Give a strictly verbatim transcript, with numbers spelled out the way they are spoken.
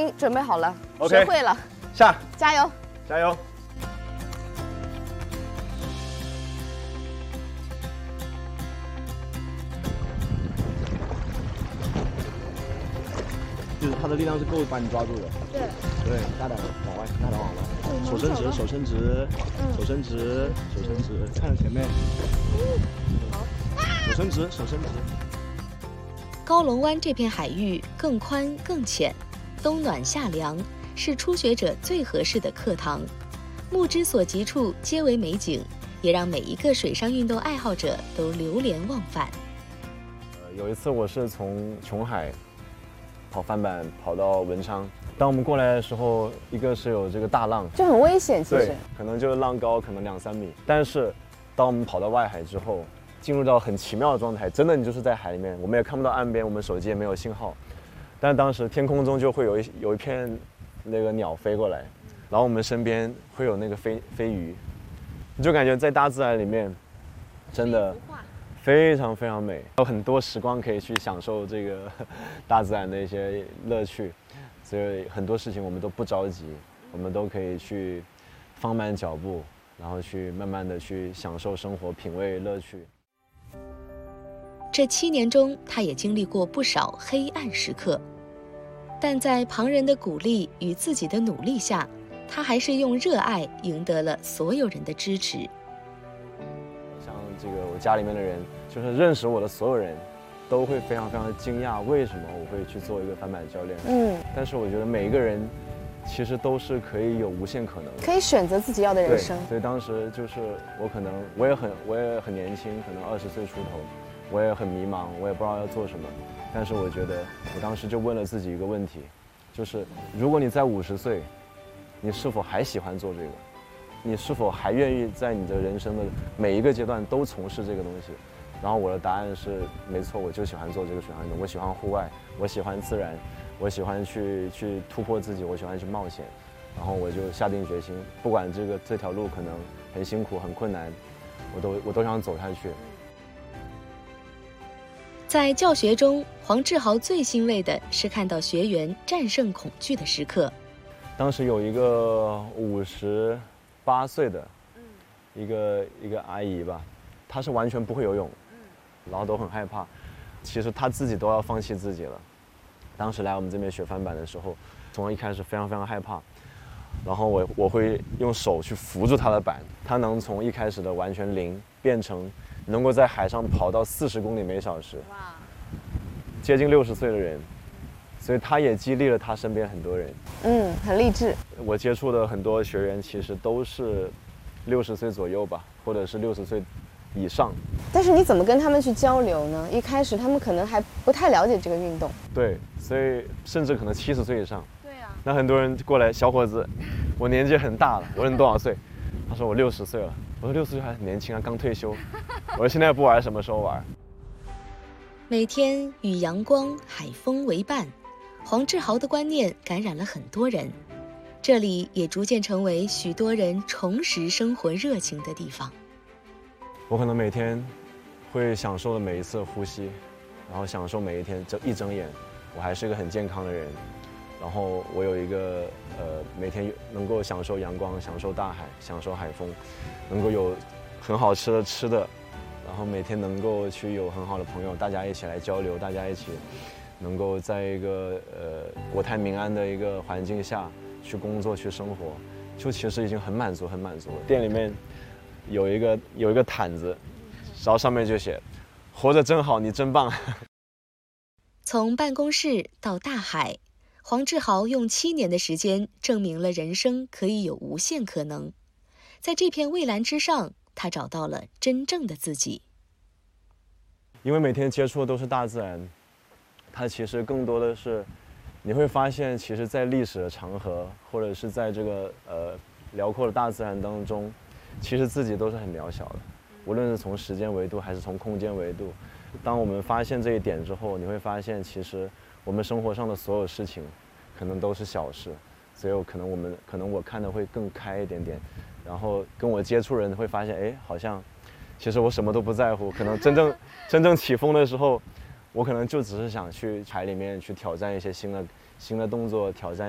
经准备好了， OK 学会了， 下， 加油！ 加油！就是它的力量是够把你抓住的。 对， 对，大胆往外，大胆往外，手伸直，手伸直，手伸直，手伸直，看着前面。好，手伸直，手伸直。 高龙湾这片海域更宽更浅，冬暖夏凉，是初学者最合适的课堂。目之所及处皆为美景，也让每一个水上运动爱好者都流连忘返。 呃，有一次我是从琼海跑帆板跑到文昌，当我们过来的时候，一个是有这个大浪， 就很危险，其实对，可能就是浪高可能两三米，但是当我们跑到外海之后，进入到很奇妙的状态，真的你就是在海里面，我们也看不到岸边，我们手机也没有信号，但当时天空中就会有一有一片那个鸟飞过来，然后我们身边会有那个飞飞鱼，你就感觉在大自然里面，真的非常非常美，有很多时光可以去享受这个大自然的一些乐趣，所以很多事情我们都不着急，我们都可以去放慢脚步，然后去慢慢的去享受生活，品味乐趣。 这七年中，他也经历过不少黑暗时刻，但在旁人的鼓励与自己的努力下，他还是用热爱赢得了所有人的支持。 像这个我家里面的人，就是认识我的所有人，都会非常非常的惊讶，为什么我会去做一个帆板教练？ 嗯， 但是我觉得每一个人，其实都是可以有无限可能的， 可以选择自己要的人生。 所以当时就是我可能我也很我也很年轻，可能二十岁出头，我也很迷茫，我也不知道要做什么。但是我觉得我当时就问了自己一个问题，就是如果你在五十岁，你是否还喜欢做这个？你是否还愿意在你的人生的每一个阶段都从事这个东西？然后我的答案是没错，我就喜欢做这个水上运动，我喜欢户外，我喜欢自然，我喜欢去去突破自己，我喜欢去冒险。然后我就下定决心，不管这个这条路可能很辛苦很困难，我都我都想走下去。 在教学中，黄志豪最欣慰的是看到学员战胜恐惧的时刻。 当时有一个五十八岁的一个一个阿姨吧，她是完全不会游泳，然后都很害怕，其实她自己都要放弃自己了。当时来我们这边学帆板的时候，从一开始非常非常害怕，然后我我会用手去扶住她的板，她能从一开始的完全零变成能够在海上跑到四十公里每小时，哇，接近六十岁的人。所以他也激励了他身边很多人， 嗯，很励志。 我接触的很多学员其实都是六十岁左右吧，或者是六十岁以上。 但是你怎么跟他们去交流呢？一开始他们可能还不太了解这个运动。 对，所以甚至可能七十岁以上。 对啊。 那很多人过来，小伙子，我年纪很大了，我说你多少岁？他说我六十岁了。我说六十岁还很年轻啊，刚退休。我说现在不玩，什么时候玩？ 每天与阳光、海风为伴。黄志豪的观念感染了很多人，这里也逐渐成为许多人重拾生活热情的地方。 我可能每天会享受的每一次呼吸，然后享受每一天，这一睁眼，我还是一个很健康的人。然后我有一个呃，每天能够享受阳光，享受大海，享受海风，能够有很好吃的吃的，然后每天能够去有很好的朋友，大家一起来交流，大家一起。能够在一个呃国泰民安的一个环境下去工作去生活，就其实已经很满足很满足了。店里面有一个有一个毯子，然后上面就写“活着真好，你真棒”。 从办公室到大海，黄志豪用七年的时间证明了人生可以有无限可能。在这片蔚蓝之上，他找到了真正的自己。 因为每天接触的都是大自然。它其实更多的是，你会发现，其实，在历史的长河，或者是在这个呃辽阔的大自然当中，其实自己都是很渺小的，无论是从时间维度还是从空间维度。当我们发现这一点之后，你会发现，其实我们生活上的所有事情，可能都是小事，所以可能我们可能我看的会更开一点点，然后跟我接触人会发现，哎，好像其实我什么都不在乎，可能真正真正起风的时候。我可能就只是想去海里面去挑战一些新的新的动作，挑战